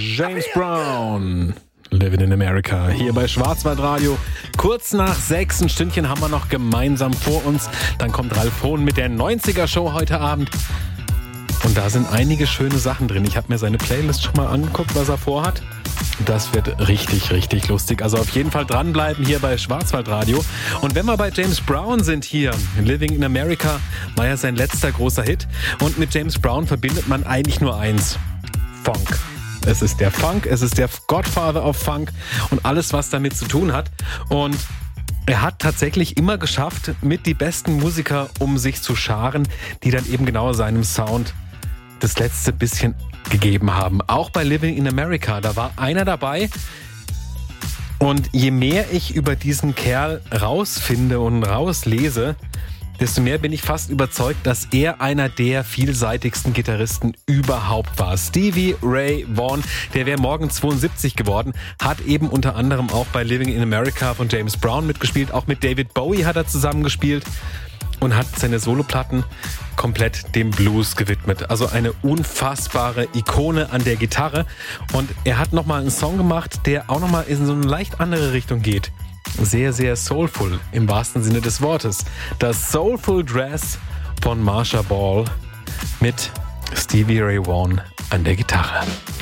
James Brown. Living in America, hier bei Schwarzwaldradio. Kurz nach 6, ein Stündchen haben wir noch gemeinsam vor uns. Dann kommt Ralf Hohn mit der 90er-Show heute Abend. Und da sind einige schöne Sachen drin. Ich habe mir seine Playlist schon mal angeguckt, was er vorhat. Das wird richtig, richtig lustig. Also auf jeden Fall dranbleiben hier bei Schwarzwaldradio. Und wenn wir bei James Brown sind hier, Living in America war ja sein letzter großer Hit. Und mit James Brown verbindet man eigentlich nur eins: Funk. Es ist der Funk, es ist der Godfather of Funk und alles, was damit zu tun hat. Und er hat tatsächlich immer geschafft, mit die besten Musiker um sich zu scharen, die dann eben genau seinem Sound das letzte bisschen gegeben haben. Auch bei Living in America, da war einer dabei. Und je mehr ich über diesen Kerl rausfinde und rauslese, desto mehr bin ich fast überzeugt, dass er einer der vielseitigsten Gitarristen überhaupt war. Stevie Ray Vaughan, der wäre morgen 72 geworden, hat eben unter anderem auch bei Living in America von James Brown mitgespielt. Auch mit David Bowie hat er zusammengespielt und hat seine Soloplatten komplett dem Blues gewidmet. Also eine unfassbare Ikone an der Gitarre. Und er hat nochmal einen Song gemacht, der auch nochmal in so eine leicht andere Richtung geht. Sehr, sehr soulful im wahrsten Sinne des Wortes. Das Soulful Dress von Marsha Ball mit Stevie Ray Vaughan an der Gitarre.